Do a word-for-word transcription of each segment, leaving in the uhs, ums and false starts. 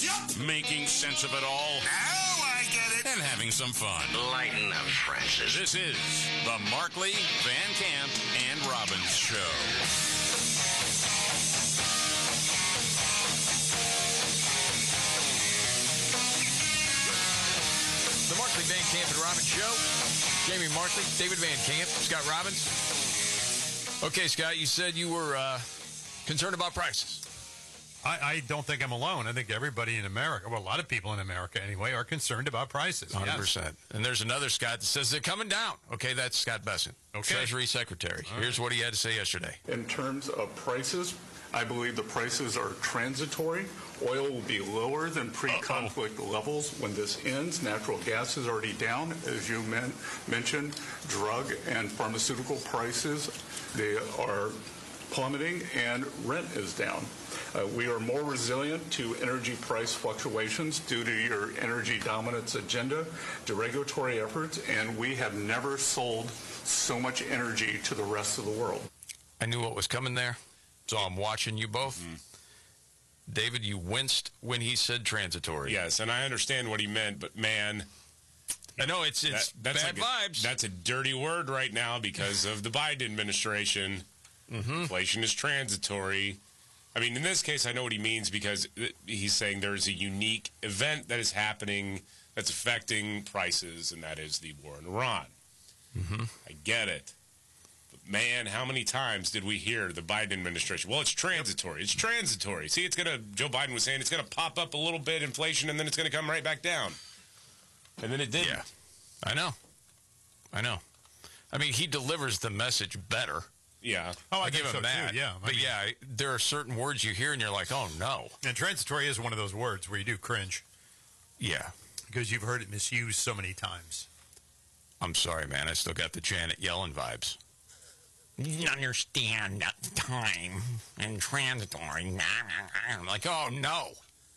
Yep. Making sense of it all. Now I get it. And having some fun. Lighten up, Francis. This is the Markley, Van Camp, and Robbins Show. The Markley, Van Camp, and Robbins Show. Jamie Markley, David Van Camp, Scott Robbins. Okay, Scott, you said you were uh, concerned about prices. I, I don't think I'm alone. I think everybody in America, well, a lot of people in America anyway, are concerned about prices. one hundred percent. Yes. And there's another Scott that says they're coming down. Okay, that's Scott Bessent, okay. Treasury Secretary. All Here's right. what he had to say yesterday. In terms of prices, I believe the prices are transitory. Oil will be lower than pre-conflict Uh-oh. levels when this ends. Natural gas is already down, as you men- mentioned. Drug and pharmaceutical prices, they are plummeting, and rent is down. Uh, we are more resilient to energy price fluctuations due to your energy dominance agenda, to regulatory efforts, and we have never sold so much energy to the rest of the world. I knew what was coming there, so I'm watching you both. Mm-hmm. David, you winced when he said transitory. Yes, and I understand what he meant, but man, I know it's it's that, that's bad like vibes. A, that's a dirty word right now because of the Biden administration. Mm-hmm. Inflation is transitory. I mean, in this case, I know what he means because he's saying there's a unique event that is happening that's affecting prices, and that is the war in Iran. Mm-hmm. I get it. But man, how many times did we hear the Biden administration? Well, it's transitory. It's transitory. See, it's going to, Joe Biden was saying it's going to pop up a little bit, inflation, and then it's going to come right back down. And then it didn't. Yeah, I know. I know. I mean, he delivers the message better. Yeah. Oh, I, I give think him so that. too, yeah. I But mean, yeah, there are certain words you hear and you're like, oh, no. And transitory is one of those words where you do cringe. Yeah. Because you've heard it misused so many times. I'm sorry, man. I still got the Janet Yellen vibes. You understand that time and transitory. I'm like, oh, no.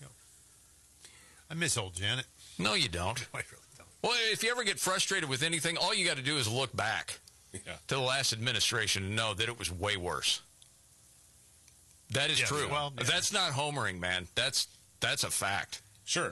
I miss old Janet. No, you don't. I really don't. Well, if you ever get frustrated with anything, all you got to do is look back Yeah. to the last administration and know that it was way worse. That is Yeah, true. well, yeah. That's not homering, man. That's that's a fact. Sure.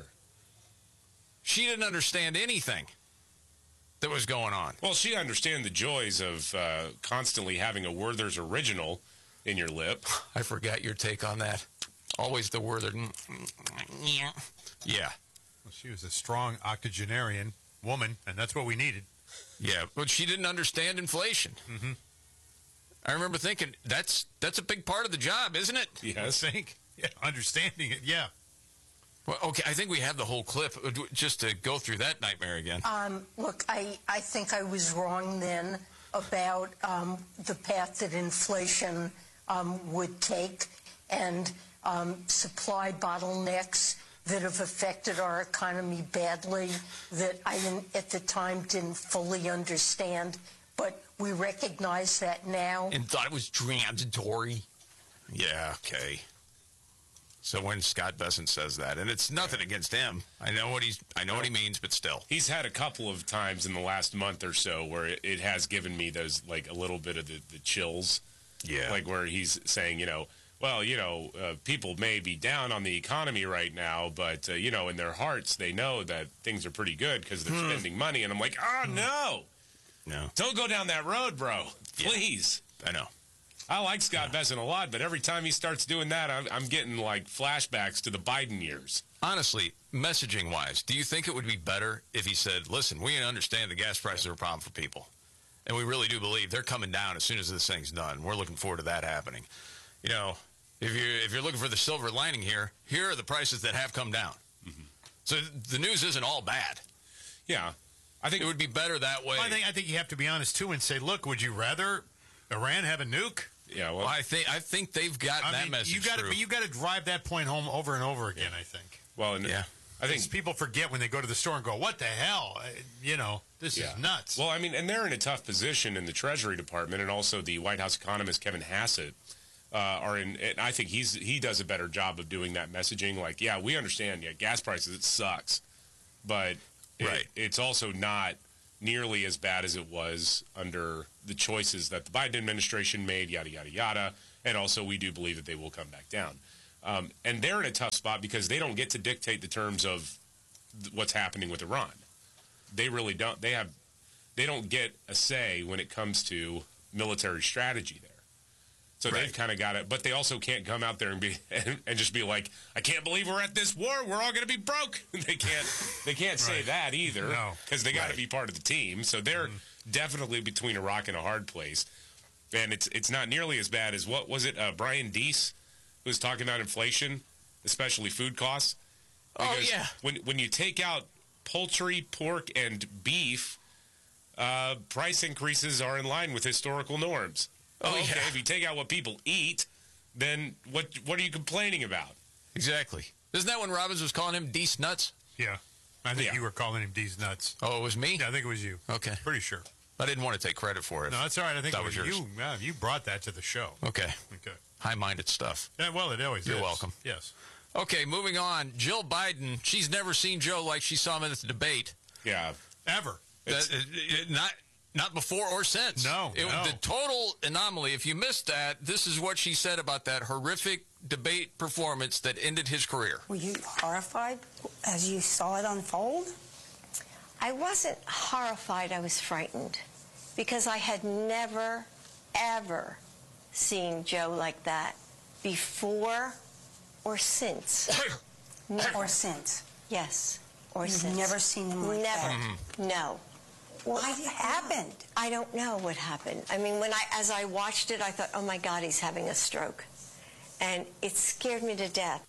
She didn't understand anything that was going on. Well, she understands the joys of uh, constantly having a Werther's original in your lip. I forgot your take on that. Always the Werther. Yeah. Yeah. Well, she was a strong octogenarian woman, and that's what we needed. Yeah, but she didn't understand inflation. Mm-hmm. I remember thinking, that's that's a big part of the job, isn't it? Yes. I think. Yeah, understanding it, yeah. Well, okay, I think we have the whole clip just to go through that nightmare again. Um, look, I, I think I was wrong then about um, the path that inflation um, would take and um, supply bottlenecks that have affected our economy badly that I didn't, at the time didn't fully understand. But we recognize that now. And thought it was transitory. Yeah, okay. So when Scott Bessent says that, and it's nothing against him, I know what he's, I know what he means, but still, He's had a couple of times in the last month or so where it, it has given me those, like, a little bit of the, the chills. yeah, Like where he's saying, you know, well, you know, uh, people may be down on the economy right now, but, uh, you know, in their hearts, they know that things are pretty good because they're Hmm. spending money. And I'm like, oh, no. no, Don't go down that road, bro. Yeah. Please. I know. I like Scott Bessent a lot, but every time he starts doing that, I'm, I'm getting, like, flashbacks to the Biden years. Honestly, messaging-wise, do you think it would be better if he said, listen, we understand the gas prices are a problem for people, and we really do believe they're coming down as soon as this thing's done. We're looking forward to that happening. You know, if you're, if you're looking for the silver lining here, here are the prices that have come down. Mm-hmm. So the news isn't all bad. Yeah. I think It would be better that way. Well, I think I think you have to be honest, too, and say, look, would you rather Iran have a nuke? Yeah, well, Well, I think I think they've got I that mean, message you got through. But you got to drive that point home over and over again, I think. well, and Yeah. I think Because people forget when they go to the store and go, what the hell? Uh, You know, this Yeah. is nuts. Well, I mean, and they're in a tough position in the Treasury Department, and also the White House economist Kevin Hassett uh, are in. And I think he's he does a better job of doing that messaging. Like, yeah, we understand. Yeah, gas prices, it sucks, but it, Right. it's also not nearly as bad as it was under the choices that the Biden administration made. Yada yada yada. And also, we do believe that they will come back down. Um, and they're in a tough spot because they don't get to dictate the terms of th- what's happening with Iran. They really don't. They have, they don't get a say when it comes to military strategy there. So Right. they've kind of got it, but they also can't come out there and be and, and just be like, "I can't believe we're at this war. We're all going to be broke." They can't. They can't say Right. that either No. because they got to Right. be part of the team. So they're Mm-hmm. definitely between a rock and a hard place. And it's it's not nearly as bad as what was it? Uh, Brian Deese who was talking about inflation, especially food costs. Oh, Because yeah. When when you take out poultry, pork, and beef, uh, price increases are in line with historical norms. Oh, okay, yeah. if you take out what people eat, then what what are you complaining about? Exactly. Isn't that when Robbins was calling him Deese Nuts? Yeah. I think Yeah. you were calling him D's nuts. Oh, it was me? Yeah, I think it was you. Okay. Pretty sure. I didn't want to take credit for it. No, that's all right. I think That it was, was yours. you. Yeah, you brought that to the show. Okay. Okay. High-minded stuff. Yeah, well, it always You're is. welcome. Yes. Okay, moving on. Jill Biden, she's never seen Joe like she saw him at the debate. Yeah, Ever. It's- That- uh, uh, not not before or since. No, It was no. the total anomaly. If you missed that, this is what she said about that horrific debate performance that ended his career. Were you horrified as you saw it unfold? I wasn't horrified, I was frightened because I had never, ever seen Joe like that before or since. Never. Or since? Yes, or You've since. never seen him like never. that? No. What happened? I don't know what happened. I mean, when I, as I watched it, I thought, oh my God, he's having a stroke. And it scared me to death.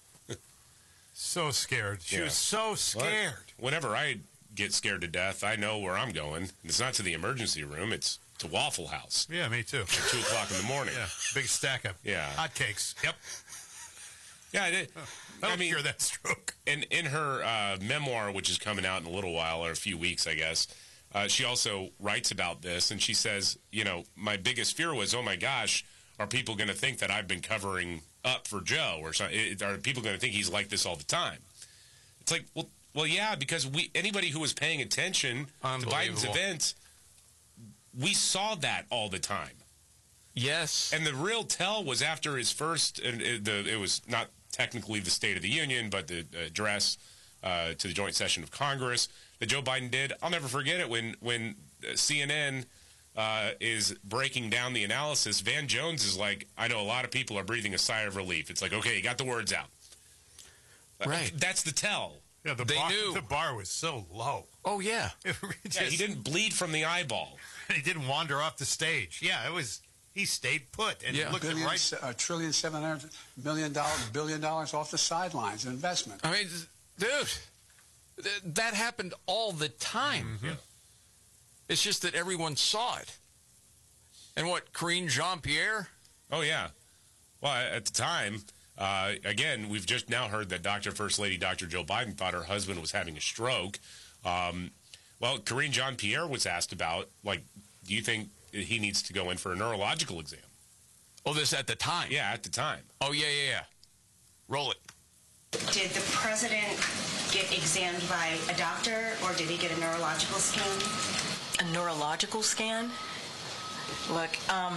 So scared. She Yeah. was so scared. whenever I get scared to death, I know where I'm going. It's not to the emergency room. It's to Waffle House. Yeah, me too. At two o'clock in the morning. Yeah, big stack of Yeah. hotcakes. Yep. Yeah, I did. I I mean, cure that stroke. in in her uh, memoir, which is coming out in a little while or a few weeks, I guess, uh, she also writes about this, and she says, you know, my biggest fear was, oh my gosh, are people going to think that I've been covering up for Joe, or something? Are people going to think he's like this all the time? It's like, well, well, yeah, because we anybody who was paying attention to Biden's Unbelievable. events, we saw that all the time. Yes. And the real tell was after his first, and it, the, it was not technically the State of the Union, but the address uh, to the joint session of Congress that Joe Biden did. I'll never forget it when when C N N uh, is breaking down the analysis. Van Jones is like, I know a lot of people are breathing a sigh of relief. It's like, okay, you got the words out. Right. That's the tell. Yeah, the They bar, knew. the bar was so low. Oh, yeah. It just, Yeah, he didn't bleed from the eyeball. He didn't wander off the stage. Yeah, it was. He stayed put and Yeah. looked at Billion, right. a trillion, seven hundred million dollars, billion dollars off the sidelines in investment. I mean, dude, th- that happened all the time. Mm-hmm. It's just that everyone saw it. And what, Karine Jean-Pierre? Oh, yeah. Well, at the time, uh, again, we've just now heard that Doctor First Lady Doctor Jill Biden thought her husband was having a stroke. Um, well, Karine Jean-Pierre was asked about, like, do you think he needs to go in for a neurological exam? Oh, this at the time? Yeah, at the time. Oh, yeah, yeah, yeah. Roll it. Did the president get examined by a doctor, or did he get a neurological scan? A neurological scan? Look, um,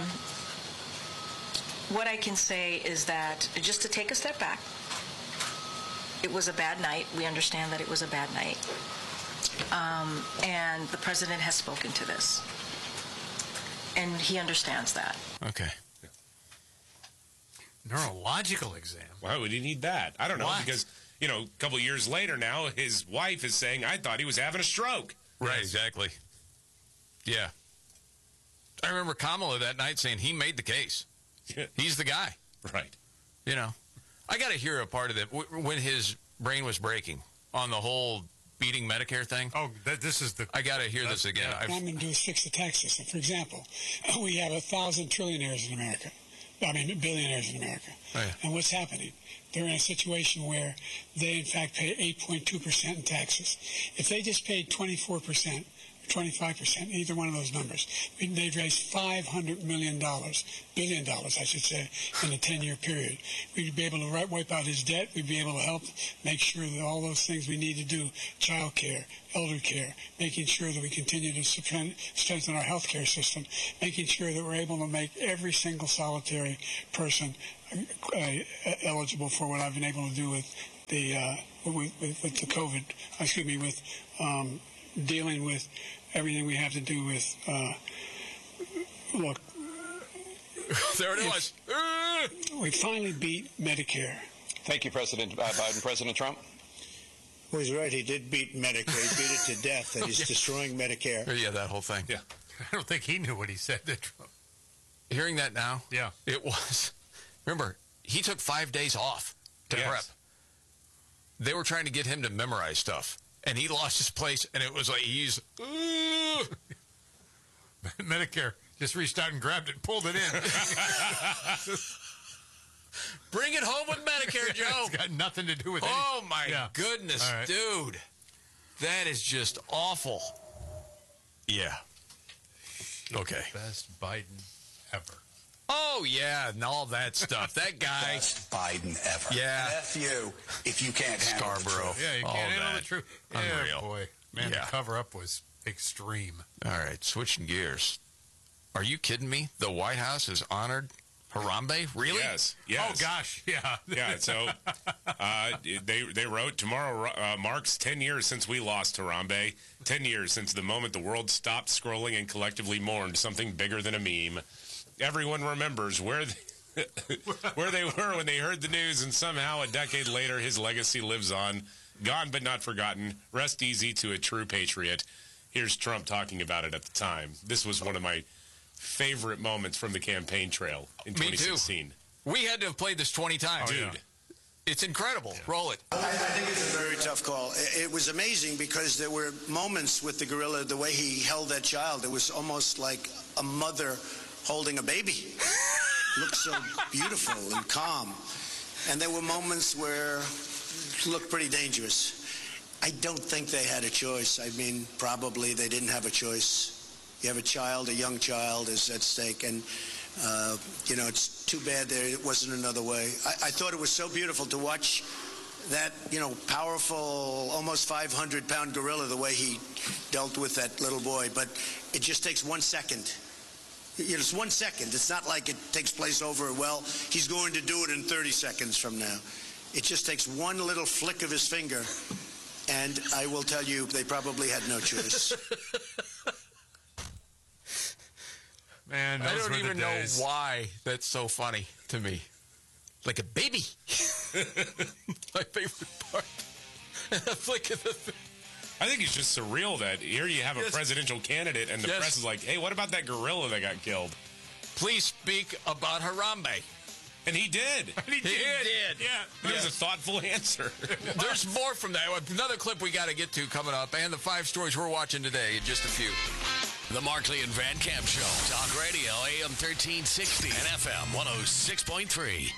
what I can say is that, just to take a step back, it was a bad night. We understand that it was a bad night. Um, and the president has spoken to this. And he understands that. Okay. Neurological exam. Why would he need that? I don't know, Why? because, you know, a couple years later now, his wife is saying, I thought he was having a stroke. Right, exactly. Yeah. I remember Kamala that night saying he made the case. He's the guy. Right. You know, I got to hear a part of that w- when his brain was breaking on the whole beating Medicare thing. Oh, that, this is the. I got to hear this again. yeah. I've- I'm going to do is fix the tax system. For example, we have a thousand trillionaires in America. I mean, billionaires in America. Oh, yeah. And what's happening? They're in a situation where they, in fact, pay eight point two percent in taxes. If they just paid twenty-four percent, twenty-five percent, either one of those numbers, they've raised five hundred million dollars, billion dollars, I should say, in a ten-year period. We'd be able to wipe out his debt. We'd be able to help make sure that all those things we need to do, child care, elder care, making sure that we continue to strengthen our health care system, making sure that we're able to make every single solitary person uh, eligible for what I've been able to do with the uh, with, with, with the COVID. Excuse me, with um, dealing with everything we have to do with. Uh, look, there it was. We finally beat Medicare. Thank you, President uh, Biden. President Trump. Well, he's right. He did beat Medicare. He beat it to death, and he's yeah. destroying Medicare. Yeah, that whole thing. Yeah. I don't think he knew what he said to Trump. Hearing that now, yeah, it was. Remember, he took five days off to yes. prep. They were trying to get him to memorize stuff, and he lost his place, and it was like he's. Uh, Medicare just reached out and grabbed it, and pulled it in. Bring it home with Medicare, Joe. It's got nothing to do with it. Oh, my yeah. goodness, right. dude. That is just awful. Yeah. Okay. Best Biden ever. Oh, yeah, and all that stuff. That guy. Best Biden ever. Yeah. And F you if you can't handle Scarborough. the truth. Yeah, you all can't handle that. the truth. Unreal. Yeah, boy. Man, Yeah. the cover-up was extreme. All right, switching gears. Are you kidding me? The White House has honored Harambe? Really? Yes. Yes. Oh, gosh. Yeah. Yeah. So uh, they they wrote tomorrow uh, marks ten years since we lost Harambe. Ten years since the moment the world stopped scrolling and collectively mourned something bigger than a meme. Everyone remembers where they, where they were when they heard the news, and somehow a decade later, his legacy lives on, gone but not forgotten. Rest easy to a true patriot. Here's Trump talking about it at the time. This was one of my favorite moments from the campaign trail in twenty sixteen. Me too. We had to have played this twenty times. Dude. Yeah. It's incredible. Yeah. Roll it. I, I think it's a very tough call. It, it was amazing because there were moments with the gorilla, the way he held that child. It was almost like a mother holding a baby. Looked so beautiful and calm. And there were moments where it looked pretty dangerous. I don't think they had a choice. I mean, probably they didn't have a choice. You have a child, a young child is at stake, and, uh, you know, it's too bad there wasn't another way. I, I thought it was so beautiful to watch that, you know, powerful, almost five hundred pound gorilla, the way he dealt with that little boy. But it just takes one second. You know, it's one second. It's not like it takes place over, well, he's going to do it in thirty seconds from now. It just takes one little flick of his finger, and I will tell you, they probably had no choice. Man, I don't even know days. why that's so funny to me. Like a baby. My favorite part. A flick of the finger. I think it's just surreal that here you have a Yes. presidential candidate and the Yes. press is like, hey, what about that gorilla that got killed? Please speak about Harambe. And he did. He did. did. Yeah. That was a thoughtful answer. There's more from that. Another clip we got to get to coming up, and the five stories we're watching today in just a few. The Markley and Van Camp Show. Talk Radio, A M thirteen sixty and F M one oh six point three.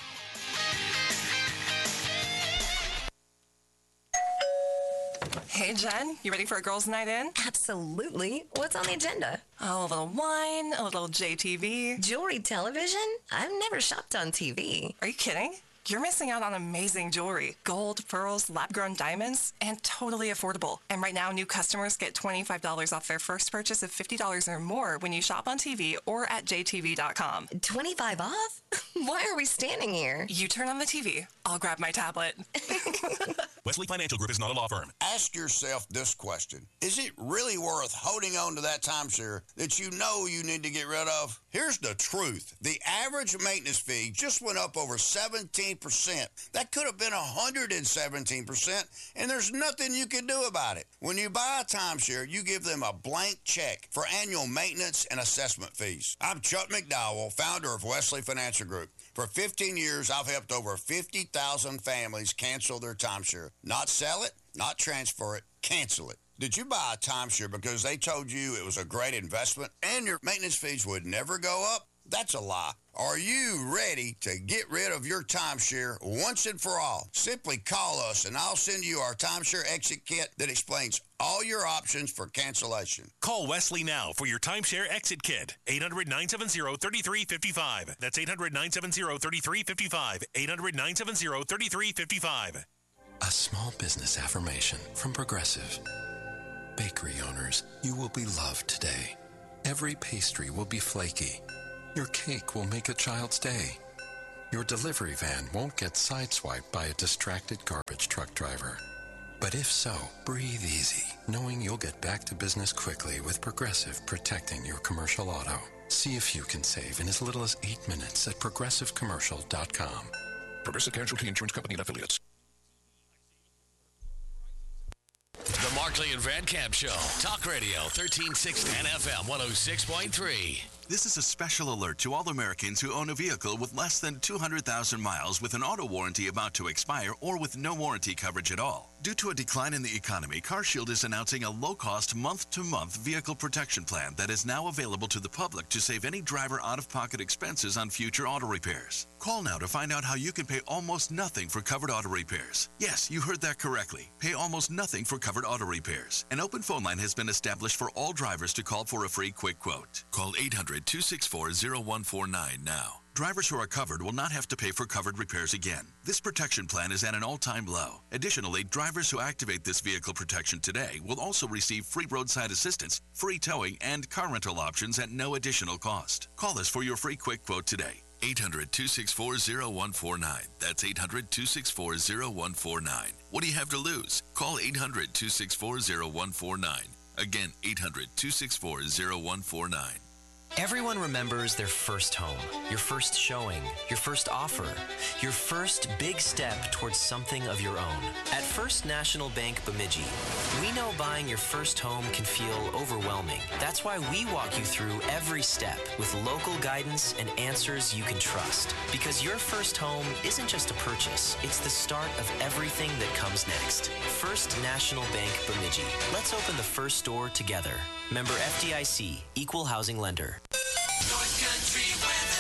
Hey, Jen, you ready for a girls' night in? Absolutely. What's on the agenda? Oh, a little wine, a little J T V. Jewelry television? I've never shopped on T V. Are you kidding? You're missing out on amazing jewelry. Gold, pearls, lab-grown diamonds, and totally affordable. And right now, new customers get twenty-five dollars off their first purchase of fifty dollars or more when you shop on T V or at J T V dot com. twenty-five off? Why are we standing here? You turn on the T V. I'll grab my tablet. Wesley Financial Group is not a law firm. Ask yourself this question. Is it really worth holding on to that timeshare that you know you need to get rid of? Here's the truth. The average maintenance fee just went up over seventeen percent. That could have been one hundred seventeen percent, and there's nothing you can do about it. When you buy a timeshare, you give them a blank check for annual maintenance and assessment fees. I'm Chuck McDowell, founder of Wesley Financial Group. For fifteen years, I've helped over fifty thousand families cancel their timeshare. Not sell it, not transfer it, cancel it. Did you buy a timeshare because they told you it was a great investment and your maintenance fees would never go up? That's a lie. Are you ready to get rid of your timeshare once and for all? Simply call us and I'll send you our timeshare exit kit that explains all your options for cancellation. Call Wesley now for your timeshare exit kit. eight hundred, nine seven zero, three three five five. That's eight hundred, nine seven zero, three three five five. eight hundred, nine seven zero, three three five five. A small business affirmation from Progressive. Bakery owners, you will be loved today. Every pastry will be flaky. Your cake will make a child's day. your delivery van won't get sideswiped by a distracted garbage truck driver. But if so, breathe easy, knowing you'll get back to business quickly with Progressive protecting your commercial auto. See if you can save in as little as eight minutes at progressive commercial dot com. Progressive Casualty Insurance Company and Affiliates. The Markley and Van Camp Show. Talk Radio thirteen sixty and F M one oh six point three. This is a special alert to all Americans who own a vehicle with less than two hundred thousand miles with an auto warranty about to expire or with no warranty coverage at all. Due to a decline in the economy, CarShield is announcing a low-cost month-to-month vehicle protection plan that is now available to the public to save any driver out-of-pocket expenses on future auto repairs. Call now to find out how you can pay almost nothing for covered auto repairs. Yes, you heard that correctly. Pay almost nothing for covered auto repairs. An open phone line has been established for all drivers to call for a free quick quote. Call eight hundred, two six four, zero one four nine now. Drivers who are covered will not have to pay for covered repairs again. This protection plan is at an all-time low. Additionally, drivers who activate this vehicle protection today will also receive free roadside assistance, free towing, and car rental options at no additional cost. Call us for your free quick quote today. eight hundred, two six four, zero one four nine. That's eight hundred, two six four, zero one four nine. What do you have to lose? Call eight hundred, two six four, zero one four nine. Again, eight hundred, two six four, zero one four nine. Everyone remembers their first home, your first showing, your first offer, your first big step towards something of your own. At First National Bank Bemidji, we know buying your first home can feel overwhelming. That's why we walk you through every step with local guidance and answers you can trust. Because your first home isn't just a purchase, it's the start of everything that comes next. First National Bank Bemidji. Let's open the first door together. Member F D I C, Equal Housing Lender. North Country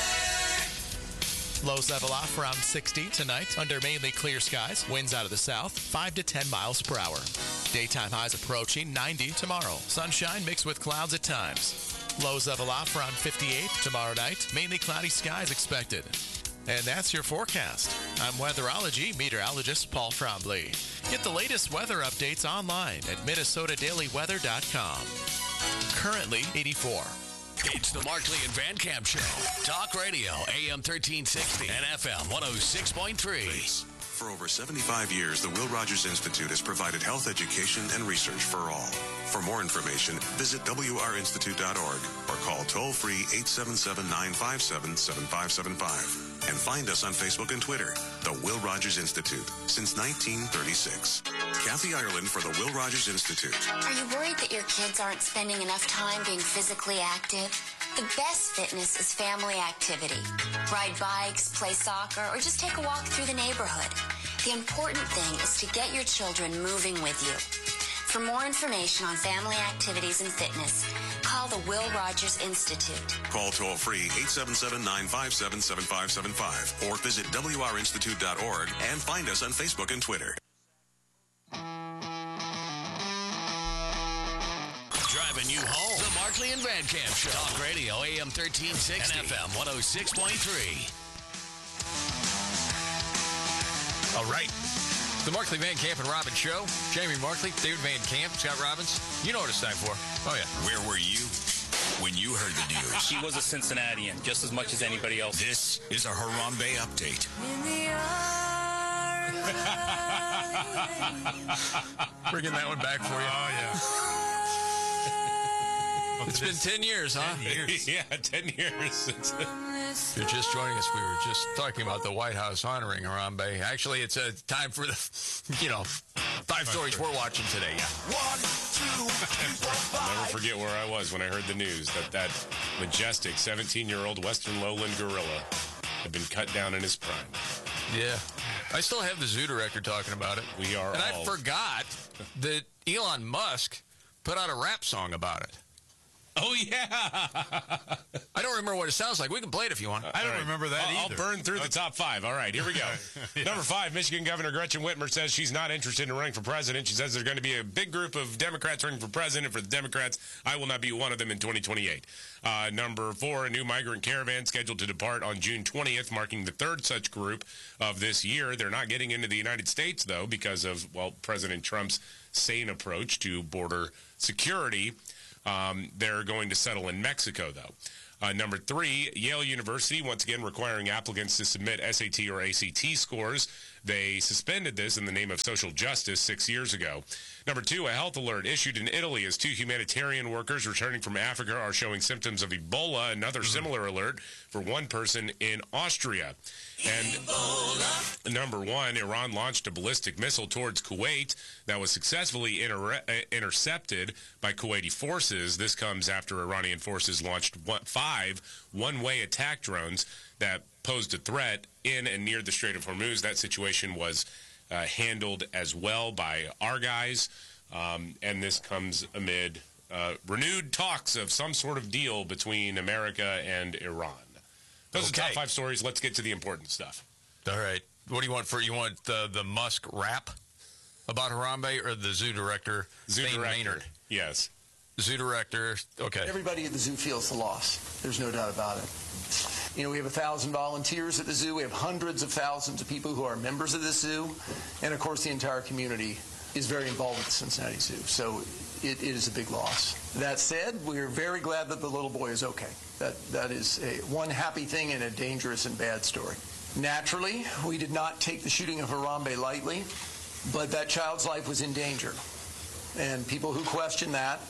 weather. Lows level off around sixty tonight under mainly clear skies. Winds out of the south, five to ten miles per hour. Daytime highs approaching ninety tomorrow. Sunshine mixed with clouds at times. Lows level off around fifty-eight tomorrow night. Mainly cloudy skies expected. And that's your forecast. I'm weatherology meteorologist Paul Trombley. Get the latest weather updates online at minnesota daily weather dot com. Currently eighty-four. It's the Markley and Van Camp Show. Talk Radio, A M thirteen sixty and F M one oh six point three. For over seventy-five years, the Will Rogers Institute has provided health education and research for all. For more information, visit W R institute dot org or call toll-free eight seven seven, nine five seven, seven five seven five. And find us on Facebook and Twitter, the Will Rogers Institute, since nineteen thirty-six. Kathy Ireland for the Will Rogers Institute. Are you worried that your kids aren't spending enough time being physically active? The best fitness is family activity. Ride bikes, play soccer, or just take a walk through the neighborhood. The important thing is to get your children moving with you. For more information on family activities and fitness, call the Will Rogers Institute. Call toll-free eight seven seven, nine five seven, seven five seven five or visit W R institute dot org and find us on Facebook and Twitter. Driving you home. The Markley and Van Camp Show. Talk Radio, A M thirteen sixty and F M one oh six point three. All right. The Markley, Van Camp, and Robbins Show. Jamie Markley, David Van Camp, Scott Robbins. You know what it's time for. Oh, yeah. Where were you when you heard the news? He was a Cincinnatian, just as much as anybody else. This is a Harambe update. Bringing that one back for you. Oh, yeah. It's been ten years, huh? ten years. Yeah, ten years. If you're just joining us, we were just talking about the White House honoring Harambe. Actually, it's a time for the, you know, five stories we're watching today. Yeah. One, two, three, four, five. I'll never forget where I was when I heard the news that that majestic seventeen-year-old Western lowland gorilla had been cut down in his prime. Yeah. I still have the Zuda record talking about it. We are And all... I forgot that Elon Musk put out a rap song about it. Oh, yeah. I don't remember what it sounds like. We can play it if you want. I don't right. remember that I'll, either. I'll burn through the top five. All right, here we go. Yeah. Number five, Michigan Governor Gretchen Whitmer says she's not interested in running for president. She says there's going to be a big group of Democrats running for president. For the Democrats, I will not be one of them in twenty twenty-eight. Uh, number four, a new migrant caravan scheduled to depart on June twentieth, marking the third such group of this year. They're not getting into the United States, though, because of, well, President Trump's sane approach to border security. Um, they're going to settle in Mexico, though. Uh, number three, Yale University, once again requiring applicants to submit S A T or A C T scores. They suspended this in the name of social justice six years ago. Number two, a health alert issued in Italy as two humanitarian workers returning from Africa are showing symptoms of Ebola. Another mm-hmm. similar alert for one person in Austria. And Ebola. Number one, Iran launched a ballistic missile towards Kuwait that was successfully inter- intercepted by Kuwaiti forces. This comes after Iranian forces launched one, five one-way attack drones that posed a threat in and near the Strait of Hormuz. That situation was uh, handled as well by our guys, um, and this comes amid uh, renewed talks of some sort of deal between America and Iran. Those okay. are the top five stories. Let's get to the important stuff. All right. What do you want for you want the the Musk rap about Harambe or the zoo director, zoo Thane director. Maynard? Yes. Zoo director. Okay. Everybody at the zoo feels the loss. There's no doubt about it. You know, we have a thousand volunteers at the zoo. We have hundreds of thousands of people who are members of the zoo. And, of course, the entire community is very involved with the Cincinnati Zoo. So it, it is a big loss. That said, we're very glad that the little boy is okay. That That is a, one happy thing in a dangerous and bad story. Naturally, we did not take the shooting of Harambe lightly, but that child's life was in danger. And people who question that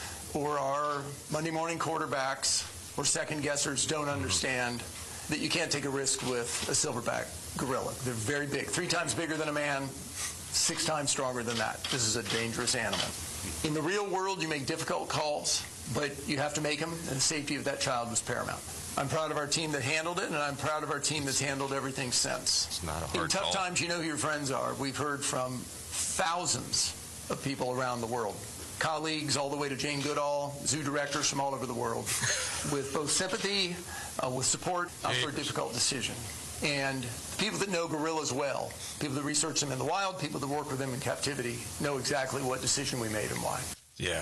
or are Monday morning quarterbacks or second guessers don't understand that you can't take a risk with a silverback gorilla. They're very big, three times bigger than a man, six times stronger than that. This is a dangerous animal. In the real world, you make difficult calls, but you have to make them, and the safety of that child was paramount. I'm proud of our team that handled it, and I'm proud of our team that's handled everything since. It's not a hard In tough call. times, you know who your friends are. We've heard from thousands of people around the world. Colleagues all the way to Jane Goodall, zoo directors from all over the world, with both sympathy, uh, with support uh, for a difficult decision. And people that know gorillas well, people that research them in the wild, people that work with them in captivity, know exactly what decision we made and why. Yeah.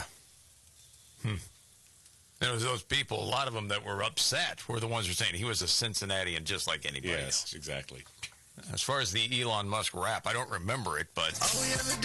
Hmm. There was those people, a lot of them that were upset were the ones who were saying he was a Cincinnatian just like anybody yes, else. Exactly. As far as the Elon Musk rap, I don't remember it, but